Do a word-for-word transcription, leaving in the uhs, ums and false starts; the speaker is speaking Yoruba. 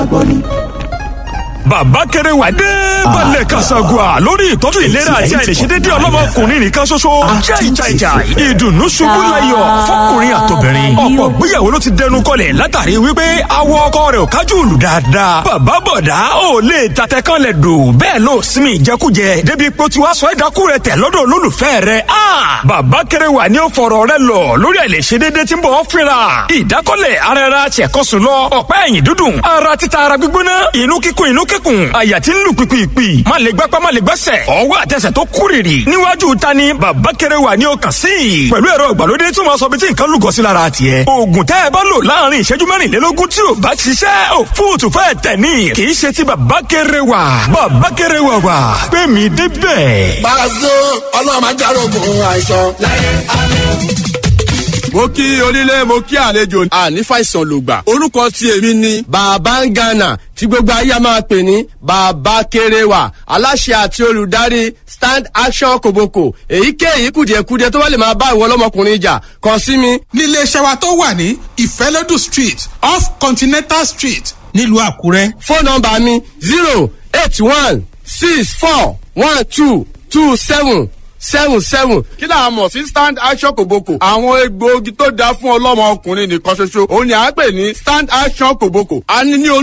gbọ́ ni. bàbá kéré wà dé balẹ̀ kasagua lórí ìtọ́jú ìlera àti àìlèṣedéédé ọlọ́mọkùnrin nìkan ṣoṣo. jaijaijai ìdùnnú ṣubú layọ̀ fọkùnrin àtobìnrin. ọ̀pọ̀ gbéyàwó ló ti dẹnu kọlẹ̀ látàrí wípé awọ ọkọ rẹ̀ ò kájú òlù dáadáa. bàbá bọ̀dá ò lè tatẹ kan lẹ̀ dò bẹ́ẹ̀ ló sinmi ìjẹkújẹ débi pé ó ti wá sọ ẹ̀dákú rẹ̀ tẹ̀ lọ́dọ̀ olólùfẹ́ rẹ̀. bàbá kéré wà ní ó fọ̀rọ̀ rẹ̀ lọ lórí àìlèṣedéédé tí ń bọ̀ fínra. ìdákọ́lẹ̀ ara ẹra ṣẹ̀kọ́sùn lọ ọ̀pá ẹ̀yìn dúdùn ara títa ara gbígbóná inú kíkún inú kíkún àyà tí ń lù pìpìpì má lè gbápá má lè gbẹ́sẹ̀ ọwọ́ àtẹsẹ̀ tó kúrìrì níwájú ta ni bàbá kéré wà ní ọkàn sí i pẹ̀lú ẹ̀rọ ìgbàlódé tí wọ́n sọ bí tí nǹkan lúgọ sí lára tiẹ̀. oògùn tẹ́ ẹ bá lò láàrin ìṣẹ́jú mẹ́rìnlélógún tí ò bá ṣiṣẹ́ ò fóòtù fẹ́ tẹ̀ ní kì í ṣe ti bàbá kéré wà. bàbá kéré wà wà pé mi débẹ̀. Pàṣẹ ọlọ́run máa járógun àìsàn láyé àlọ́ mo kí onílé mo kí àlejò àní fàìsàn lògbà orúkọ tí èmi ni bàbá ń gánà tí gbogbo ayé a máa pè ní bàbá kéréwà aláṣẹ àti olùdarí stand action kòbókò èyíkéyìí kùdìẹ̀kudiẹ tó bá lè máa bá ìwọ ọlọ́mọkùnrin jà kàn sí mi. nílé iṣẹ́ wa tó wà ní ìfẹ́lódù street off continental street nílùú àkúrẹ́. fóònù nọ́mbà mi zero eight one six four one two two seven seven seven. kí là á mọ̀ sí stand action kòbókò. àwọn egbòogi tó dáa fún ọlọ́mọ ọkùnrin nìkan ṣoṣo òun ni à ń pè ní stand action kòbókò. a ní ní